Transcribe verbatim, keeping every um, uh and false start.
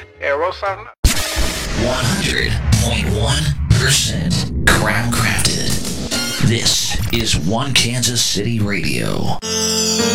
Yeah, roll something up. one hundred point one percent Crown Crafted. This is One Kansas City Radio.